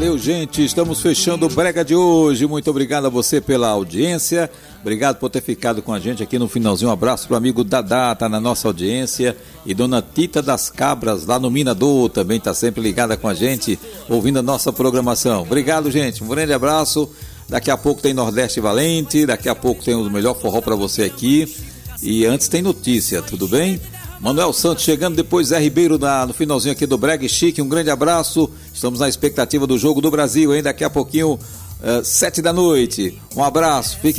Valeu, gente, estamos fechando o Brega de hoje. Muito obrigado a você pela audiência, obrigado por ter ficado com a gente aqui no finalzinho. Um abraço pro amigo Dadá, tá na nossa audiência, e dona Tita das Cabras lá no Minador também tá sempre ligada com a gente, ouvindo a nossa programação. Obrigado, gente, um grande abraço. Daqui a pouco tem Nordeste Valente, daqui a pouco tem o melhor forró para você aqui, e antes tem notícia, tudo bem? Manuel Santos chegando, depois Zé Ribeiro no finalzinho aqui do Brega Chique. Um grande abraço, estamos na expectativa do Jogo do Brasil, hein? Daqui a pouquinho, 7 da noite. Um abraço, fiquem